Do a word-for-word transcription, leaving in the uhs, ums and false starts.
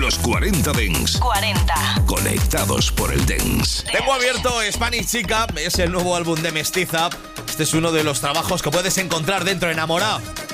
Los cuarenta Dance. cuarenta. Conectados por el Dance. Tengo abierto Spanish Chica, es el nuevo álbum de Mestiza. Este es uno de los trabajos que puedes encontrar dentro de Enamorado.